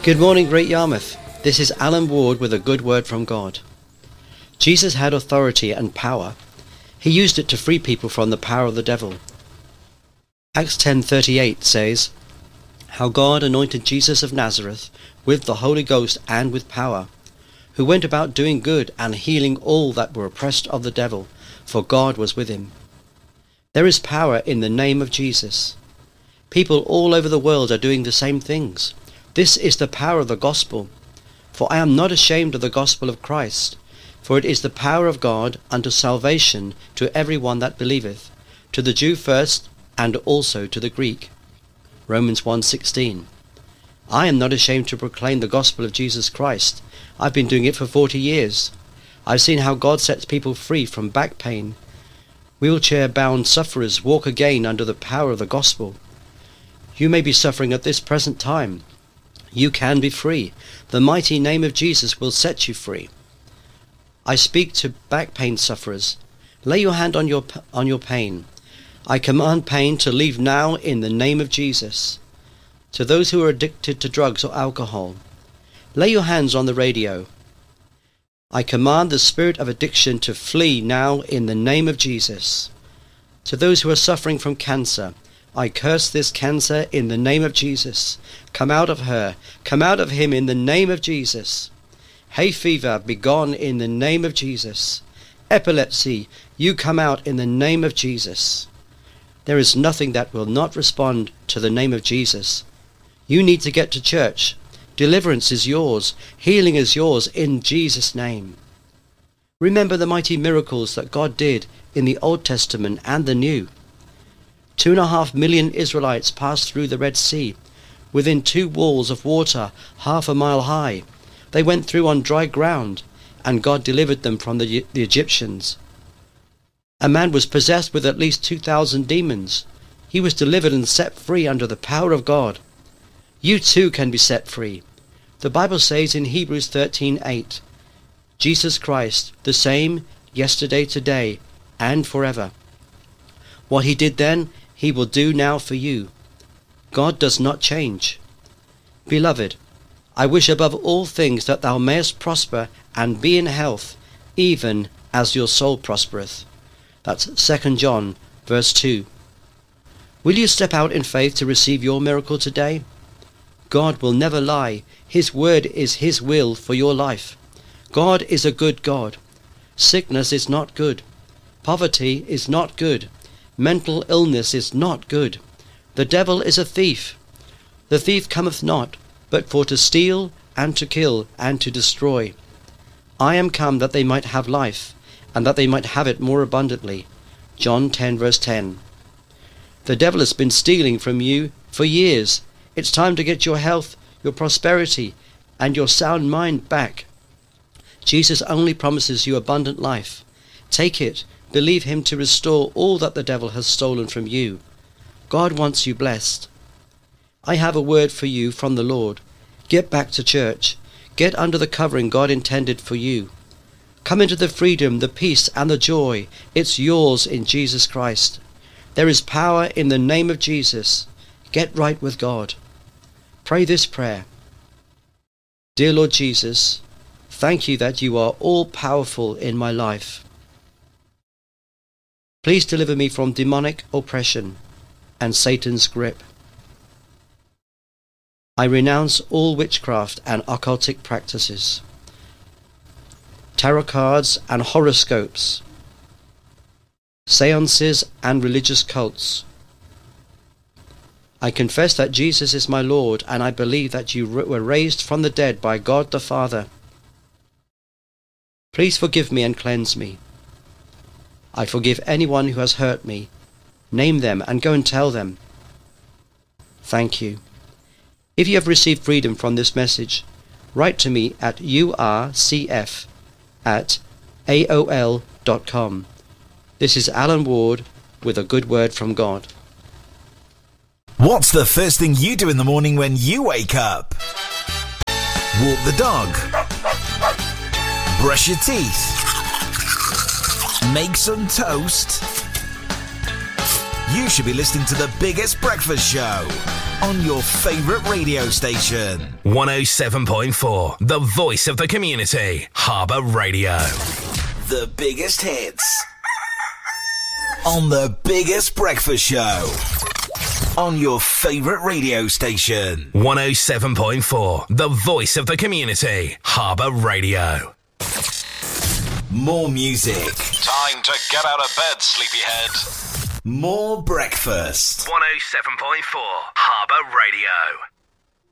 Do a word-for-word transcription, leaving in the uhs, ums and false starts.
Good morning, Great Yarmouth. This is Alan Ward with a good word from God. Jesus had authority and power. He used it to free people from the power of the devil. Acts ten thirty-eight says, "How God anointed Jesus of Nazareth with the Holy Ghost and with power, who went about doing good and healing all that were oppressed of the devil, for God was with him." There is power in the name of Jesus. People all over the world are doing the same things. This is the power of the gospel. For I am not ashamed of the gospel of Christ, for it is the power of God unto salvation to every one that believeth, to the Jew first, and also to the Greek. Romans one sixteen. I am not ashamed to proclaim the gospel of Jesus Christ. I've been doing it for forty years. I've seen how God sets people free from back pain. Wheelchair-bound sufferers walk again under the power of the gospel. You may be suffering at this present time. You can be free. The mighty name of Jesus will set you free. I speak to back pain sufferers. Lay your hand on your on your pain. I command pain to leave now in the name of Jesus. To those who are addicted to drugs or alcohol, lay your hands on the radio. I command the spirit of addiction to flee now in the name of Jesus. To those who are suffering from cancer, I curse this cancer in the name of Jesus. Come out of her. Come out of him in the name of Jesus. Hay fever, be gone in the name of Jesus. Epilepsy, you come out in the name of Jesus. There is nothing that will not respond to the name of Jesus. You need to get to church. Deliverance is yours. Healing is yours in Jesus' name. Remember the mighty miracles that God did in the Old Testament and the New. Two and a half million Israelites passed through the Red Sea within two walls of water half a mile high. They went through on dry ground, and God delivered them from the, the Egyptians. A man was possessed with at least two thousand demons. He was delivered and set free under the power of God. You too can be set free. The Bible says in Hebrews thirteen eight, Jesus Christ, the same yesterday, today, and forever. What he did then, he will do now for you. God does not change. Beloved, I wish above all things that thou mayest prosper and be in health, even as your soul prospereth. That's Second John, verse two. Will you step out in faith to receive your miracle today? God will never lie. His word is his will for your life. God is a good God. Sickness is not good. Poverty is not good. Mental illness is not good. The devil is a thief. The thief cometh not, but for to steal, and to kill, and to destroy. I am come that they might have life, and that they might have it more abundantly. John ten verse ten. The devil has been stealing from you for years. It's time to get your health, your prosperity, and your sound mind back. Jesus only promises you abundant life. Take it. Believe him to restore all that the devil has stolen from you. God wants you blessed. I have a word for you from the Lord. Get back to church. Get under the covering God intended for you. Come into the freedom, the peace, and the joy. It's yours in Jesus Christ. There is power in the name of Jesus. Get right with God. Pray this prayer. Dear Lord Jesus, thank you that you are all powerful in my life. Please deliver me from demonic oppression and Satan's grip. I renounce all witchcraft and occultic practices, tarot cards and horoscopes, seances and religious cults. I confess that Jesus is my Lord, and I believe that you were raised from the dead by God the Father. Please forgive me and cleanse me. I forgive anyone who has hurt me. Name them and go and tell them. Thank you. If you have received freedom from this message, write to me at U R C F at A O L dot com. This is Alan Ward with a good word from God. What's the first thing you do in the morning when you wake up? Walk the dog. Brush your teeth. Make some toast. You should be listening to the biggest breakfast show on your favourite radio station. one oh seven point four, the voice of the community. Harbour Radio. The biggest hits on the biggest breakfast show on your favourite radio station. one oh seven point four, the voice of the community. Harbour Radio. More music. Time to get out of bed, sleepyhead. More breakfast. one oh seven point four, Harbour Radio.